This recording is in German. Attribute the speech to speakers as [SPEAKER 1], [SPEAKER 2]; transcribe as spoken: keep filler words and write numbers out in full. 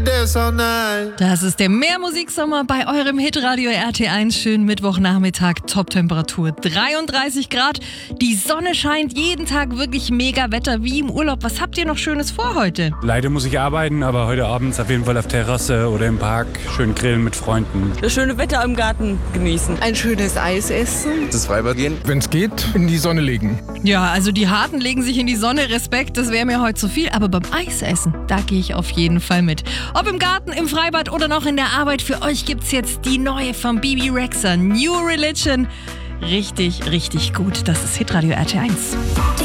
[SPEAKER 1] dance all night.
[SPEAKER 2] Das ist der Mehrmusiksommer bei eurem Hitradio R T eins. Schönen Mittwochnachmittag, Top-Temperatur dreiunddreißig Grad. Die Sonne scheint jeden Tag, wirklich mega Wetter wie im Urlaub. Was habt ihr noch Schönes vor heute?
[SPEAKER 3] Leider muss ich arbeiten, aber heute Abend auf jeden Fall auf Terrasse oder im Park schön grillen mit Freunden.
[SPEAKER 4] Das schöne Wetter im Garten genießen.
[SPEAKER 5] Ein schönes Eis essen.
[SPEAKER 1] Das Freibad gehen.
[SPEAKER 6] Wenn es geht, in die Sonne legen.
[SPEAKER 2] Ja, also die Harten legen sich in die Sonne. Respekt, das wäre mir heute zu viel. Aber beim Eisessen, da gehe ich auf jeden Fall mit. Ob im Garten, im Freibad oder noch in der Arbeit, für euch gibt's jetzt die neue von Bebe Rexha, New Religion. Richtig, richtig gut. Das ist Hitradio R T eins.